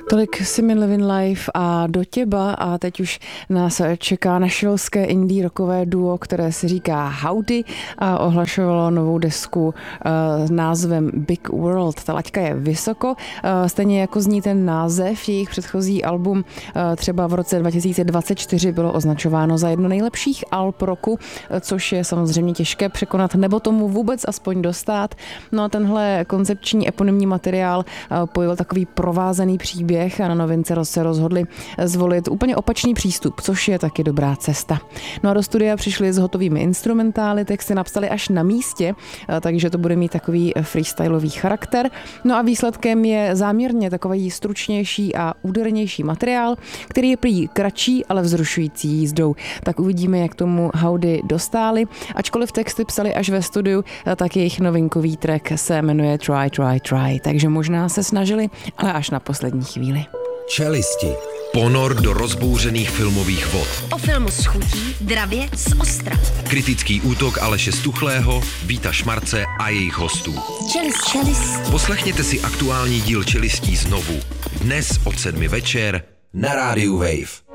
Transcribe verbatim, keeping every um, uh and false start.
Tolik Simin Living Life a Do těba a teď už nás čeká nashvilleské indie rockové duo, které se říká Howdy a ohlašovalo novou desku uh, s názvem Big World. Ta laťka je vysoko, uh, stejně jako zní ten název. Jejich předchozí album uh, třeba v roce dva tisíce dvacet čtyři bylo označováno za jedno nejlepších alb roku, což je samozřejmě těžké překonat nebo tomu vůbec aspoň dostat. No a tenhle koncepční eponymní materiál uh, pojil takový provázaný příběh a na novince se rozhodli zvolit úplně opačný přístup, což je taky dobrá cesta. No a do studia přišli s hotovými instrumentály, texty napsali až na místě, takže to bude mít takový freestylový charakter. No a výsledkem je záměrně takový stručnější a údernější materiál, který je prý kratší, ale vzrušující jízdou. Tak uvidíme, jak tomu Howdy dostáli. Ačkoliv texty psali až ve studiu, tak jejich novinkový track se jmenuje Try, Try, Try, takže možná se snažili, ale až na poslední chvíli. Čelisti. Ponor do rozbouřených filmových vod. O filmu s chutí, dravě z ostra. Kritický útok Aleše Stuchlého, Víta Šmarce a jejich hostů. Čelist, čelisti. Poslechněte si aktuální díl Čelistí znovu. Dnes od sedmi večer na rádiu Wave.